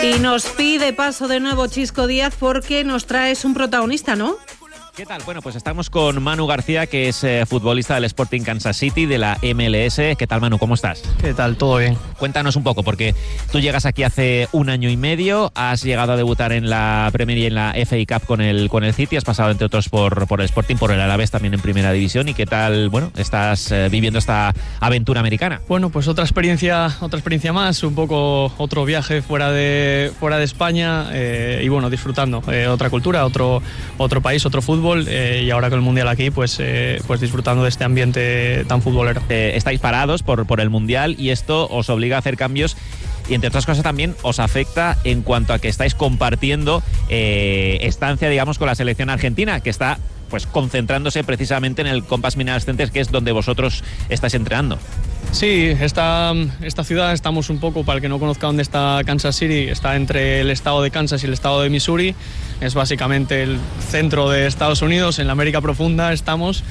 Y nos pide paso de nuevo Chisco Díaz porque nos traes un protagonista, ¿no? ¿Qué tal? Bueno, pues estamos con Manu García, que es futbolista del Sporting Kansas City, de la MLS. ¿Qué tal, Manu? ¿Cómo estás? ¿Qué tal? ¿Todo bien? Cuéntanos un poco, porque tú llegas aquí hace 1 año y medio, has llegado a debutar en la Premier y en la FA Cup con el City, has pasado, entre otros, por el Sporting, por el Alavés también en Primera División. ¿Y qué tal, bueno, estás viviendo esta aventura americana? Bueno, pues otra experiencia más, un poco otro viaje fuera de España y bueno, disfrutando. Otra cultura, otro país, otro fútbol. Y ahora con el Mundial aquí, pues disfrutando de este ambiente tan futbolero. Estáis parados por el Mundial y esto os obliga a hacer cambios y, entre otras cosas, también os afecta en cuanto a que estáis compartiendo estancia, digamos, con la selección argentina, que está pues concentrándose precisamente en el Compass Mineral Center, que es donde vosotros estáis entrenando. Sí, esta ciudad, estamos un poco, para el que no conozca dónde está Kansas City, está entre el estado de Kansas y el estado de Missouri. Es básicamente el centro de Estados Unidos, en la América profunda estamos,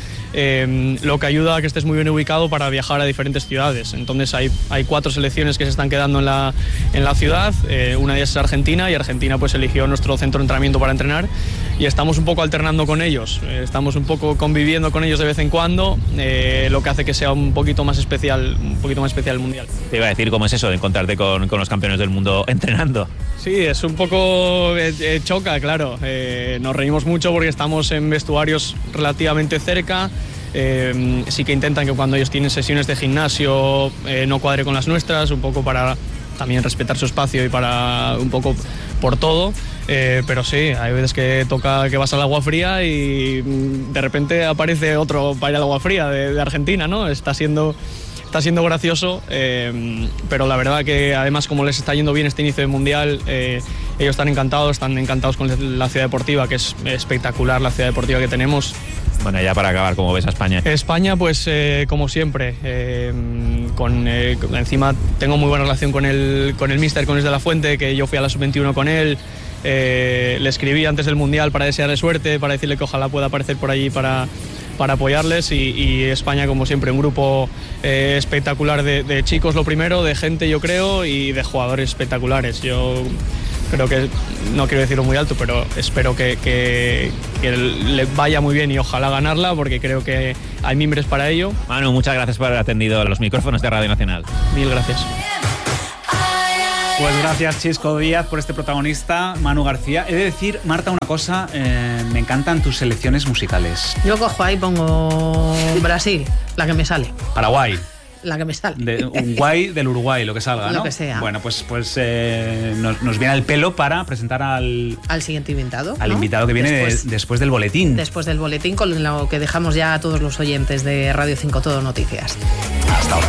lo que ayuda a que estés muy bien ubicado para viajar a diferentes ciudades. Entonces hay 4 selecciones que se están quedando en la ciudad, una de ellas es Argentina, y Argentina pues eligió nuestro centro de entrenamiento para entrenar, y estamos un poco alternando con ellos, estamos un poco conviviendo con ellos de vez en cuando, lo que hace que sea un poquito más especial el Mundial. Te iba a decir, ¿cómo es eso de encontrarte con los campeones del mundo entrenando? Sí, es un poco choca, claro. Nos reímos mucho porque estamos en vestuarios relativamente cerca. Sí que intentan que cuando ellos tienen sesiones de gimnasio no cuadre con las nuestras, un poco para también respetar su espacio y para un poco por todo. Pero sí, hay veces que toca que vas al agua fría y de repente aparece otro para ir al agua fría de Argentina, ¿no? Está siendo gracioso, pero la verdad que además, como les está yendo bien este inicio del Mundial, ellos están encantados con la ciudad deportiva, que es espectacular la ciudad deportiva que tenemos. Bueno, ya para acabar, ¿cómo ves a España? España, pues como siempre, encima tengo muy buena relación con el míster, con Luis de la Fuente, que yo fui a la Sub-21 con él. Le escribí antes del Mundial para desearle suerte, para decirle que ojalá pueda aparecer por allí para apoyarles, y España, como siempre, un grupo espectacular de chicos, lo primero, de gente, yo creo, y de jugadores espectaculares. Yo creo que, no quiero decirlo muy alto, pero espero que le vaya muy bien y ojalá ganarla, porque creo que hay mimbres para ello. Manu, muchas gracias por haber atendido a los micrófonos de Radio Nacional. Mil gracias. Pues gracias, Chisco Díaz, por este protagonista, Manu García. He de decir, Marta, una cosa, me encantan tus selecciones musicales. Yo cojo ahí, pongo Brasil, la que me sale. Paraguay. La que me sale. Uruguay, del Uruguay, lo que salga, ¿no? Lo que sea. Bueno, pues nos viene al pelo para presentar al siguiente invitado. Al invitado que viene después del boletín. Después del boletín, con lo que dejamos ya a todos los oyentes de Radio 5 Todo Noticias. Hasta ahora.